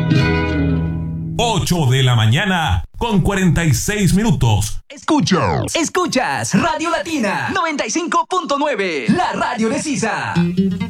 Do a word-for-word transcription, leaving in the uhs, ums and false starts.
ocho de la mañana con cuarenta y seis minutos. Escuchas, escuchas Radio Latina noventa y cinco punto nueve, la radio de Sisa.